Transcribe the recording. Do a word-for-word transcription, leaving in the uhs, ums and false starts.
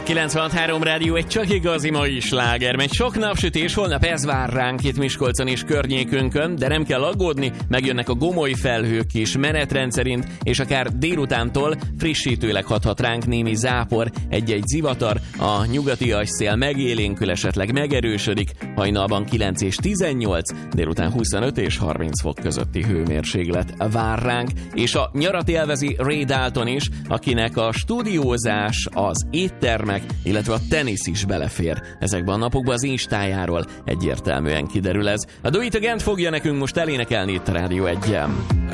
kilencvenhat három Rádió, egy csak igazi mai sláger, megy sok napsütés, holnap ez vár ránk itt Miskolcon és környékünkön, de nem kell aggódni, megjönnek a gomoly felhők is menetrend szerint, és akár délutántól frissítőleg hathat ránk némi zápor, egy-egy zivatar, a nyugati agyszél megélénkül, esetleg megerősödik, hajnalban kilenc és tizennyolc, délután huszonöt és harminc fok közötti hőmérséklet vár ránk, és a nyarat élvezi Ray Dalton is, akinek a stúdiózás, az éttermek, illetve a tenisz is belefér. Ezekben a napokban az instájáról egyértelműen kiderül ez. A Do It Again fogja nekünk most elénekelni itt a Rádió egyen.